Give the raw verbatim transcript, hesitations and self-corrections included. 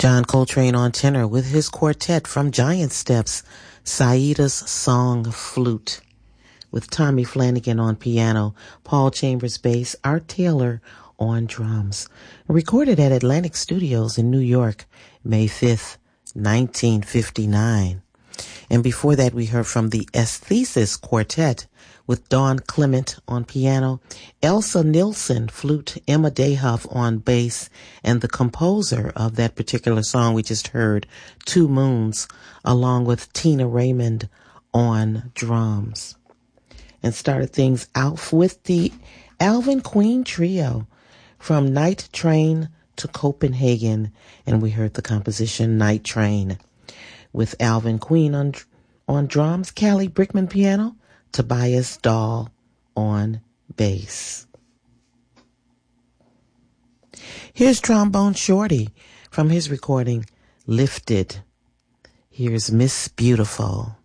John Coltrane on tenor with his quartet from Giant Steps, Saida's Song Flute, with Tommy Flanagan on piano, Paul Chambers bass, Art Taylor on drums. Recorded at Atlantic Studios in New York, May fifth, nineteen fifty-nine. And before that, we heard from the Aesthesis Quartet with Dawn Clement on piano, Elsa Nilsson flute, Emma Dayhuff on bass, and the composer of that particular song we just heard, Two Moons, along with Tina Raymond on drums. And started things out with the Alvin Queen Trio from Night Train to Copenhagen, and we heard the composition Night Train with Alvin Queen on on drums, Callie Brickman piano, Tobias Dahl on bass. Here's Trombone Shorty from his recording Lifted. Here's Miss Beautiful.